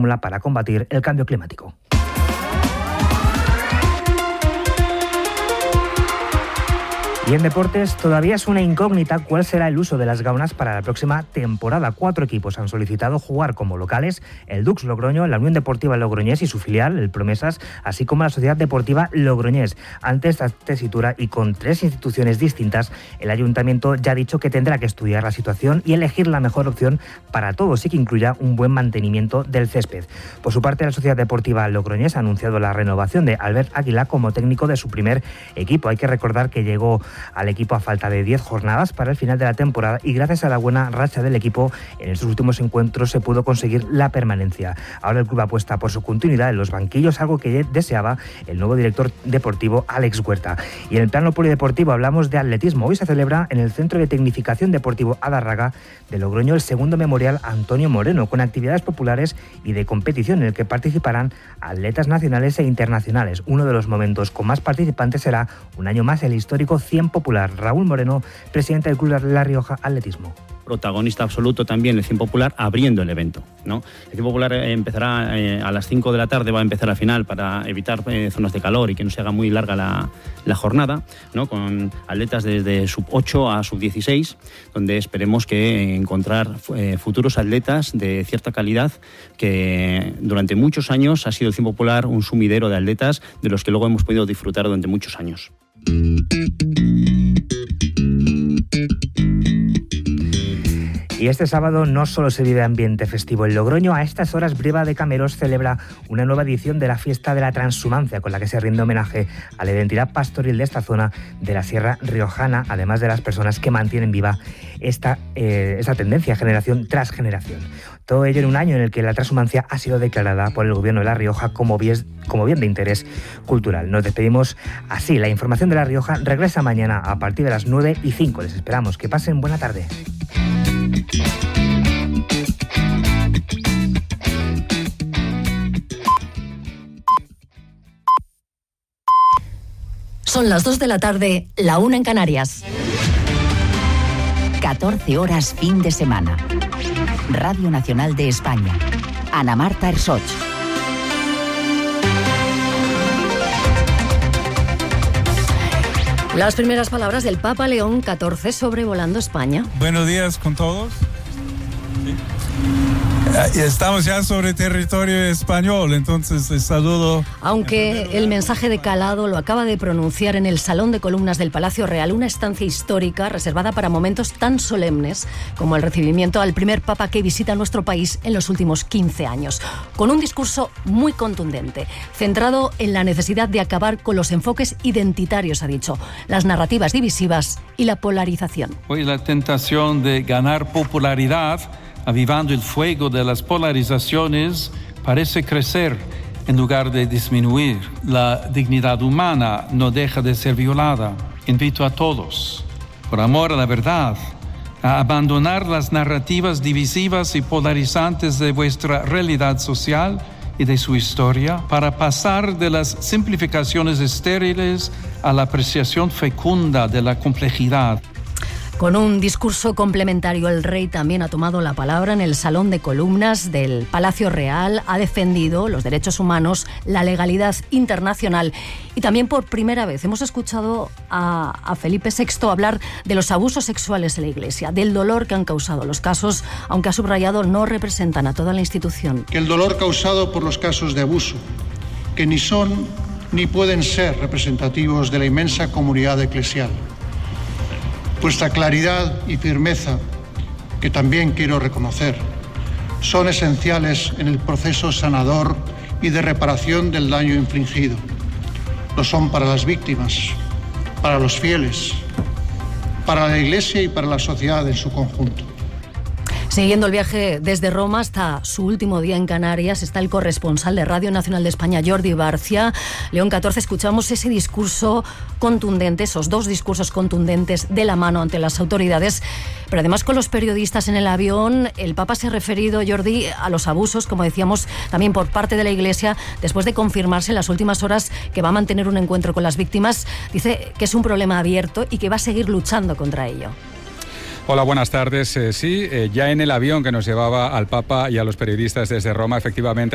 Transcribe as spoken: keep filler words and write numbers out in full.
fórmula para combatir el cambio climático. Y en deportes, todavía es una incógnita cuál será el uso de las gaunas para la próxima temporada. Cuatro equipos han solicitado jugar como locales: el Dux Logroño, la Unión Deportiva Logroñés y su filial, el Promesas, así como la Sociedad Deportiva Logroñés. Ante esta tesitura y con tres instituciones distintas, el Ayuntamiento ya ha dicho que tendrá que estudiar la situación y elegir la mejor opción para todos y que incluya un buen mantenimiento del césped. Por su parte, la Sociedad Deportiva Logroñés ha anunciado la renovación de Albert Águila como técnico de su primer equipo. Hay que recordar que llegó al equipo a falta de diez jornadas para el final de la temporada y gracias a la buena racha del equipo en sus últimos encuentros se pudo conseguir la permanencia. Ahora el club apuesta por su continuidad en los banquillos, algo que deseaba el nuevo director deportivo Alex Huerta. Y en el plano polideportivo hablamos de atletismo. Hoy se celebra en el Centro de Tecnificación Deportivo Adarraga de Logroño el segundo memorial Antonio Moreno, con actividades populares y de competición en el que participarán atletas nacionales e internacionales. Uno de los momentos con más participantes será un año más el histórico cien popular. Raúl Moreno, presidente del Club La Rioja Atletismo. Protagonista absoluto también el cien popular abriendo el evento, ¿no? El cien popular empezará eh, a las cinco de la tarde, va a empezar a final para evitar eh, zonas de calor y que no se haga muy larga la, la jornada, ¿no? Con atletas desde sub ocho a sub dieciséis, donde esperemos que encontrar eh, futuros atletas de cierta calidad, que durante muchos años ha sido el cien popular un sumidero de atletas de los que luego hemos podido disfrutar durante muchos años. Y este sábado no solo se vive ambiente festivo en Logroño, a estas horas Brieva de Cameros celebra una nueva edición de la Fiesta de la Transhumancia, con la que se rinde homenaje a la identidad pastoril de esta zona de la Sierra Riojana, además de las personas que mantienen viva esta, eh, esta tendencia generación tras generación. Todo ello en un año en el que la transhumancia ha sido declarada por el Gobierno de La Rioja como bien, como bien de interés cultural. Nos despedimos así. La información de La Rioja regresa mañana a partir de las nueve y cinco. Les esperamos. Que pasen buena tarde. Son las dos de la tarde, la una en Canarias. catorce horas fin de semana. Radio Nacional de España. Ana Marta Ersoch. Las primeras palabras del Papa León catorce sobrevolando España. Buenos días con todos. Sí. Estamos ya sobre territorio español, entonces les saludo. Aunque el mensaje de calado lo acaba de pronunciar en el Salón de Columnas del Palacio Real, una estancia histórica reservada para momentos tan solemnes como el recibimiento al primer papa que visita nuestro país en los últimos quince años, con un discurso muy contundente, centrado en la necesidad de acabar con los enfoques identitarios, ha dicho, las narrativas divisivas y la polarización. Hoy la tentación de ganar popularidad avivando el fuego de las polarizaciones, parece crecer en lugar de disminuir. La dignidad humana no deja de ser violada. Invito a todos, por amor a la verdad, a abandonar las narrativas divisivas y polarizantes de vuestra realidad social y de su historia, para pasar de las simplificaciones estériles a la apreciación fecunda de la complejidad. Con un discurso complementario, el rey también ha tomado la palabra en el Salón de Columnas del Palacio Real, ha defendido los derechos humanos, la legalidad internacional y también por primera vez hemos escuchado a, a Felipe sexto hablar de los abusos sexuales en la Iglesia, del dolor que han causado los casos, aunque ha subrayado no representan a toda la institución. Que el dolor causado por los casos de abuso, que ni son ni pueden ser representativos de la inmensa comunidad eclesial. Vuestra claridad y firmeza, que también quiero reconocer, son esenciales en el proceso sanador y de reparación del daño infligido. Lo son para las víctimas, para los fieles, para la Iglesia y para la sociedad en su conjunto. Siguiendo el viaje desde Roma hasta su último día en Canarias está el corresponsal de Radio Nacional de España, Jordi Barcia. León catorce, escuchamos ese discurso contundente, esos dos discursos contundentes de la mano ante las autoridades, pero además con los periodistas en el avión. El Papa se ha referido, Jordi, a los abusos, como decíamos, también por parte de la Iglesia, después de confirmarse en las últimas horas que va a mantener un encuentro con las víctimas. Dice que es un problema abierto y que va a seguir luchando contra ello. Hola, buenas tardes. Eh, sí, eh, ya en el avión que nos llevaba al Papa y a los periodistas desde Roma, efectivamente,